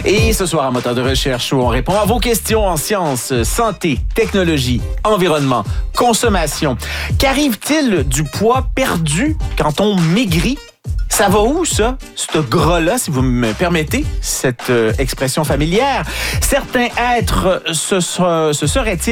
Et ce soir, à Moteur de recherche, où on répond à vos questions en sciences, santé, technologie, environnement, consommation. Qu'arrive-t-il du poids perdu quand on maigrit? Ça va où, ça? Ce gras-là, si vous me permettez cette expression familière. Certains êtres se seraient-ils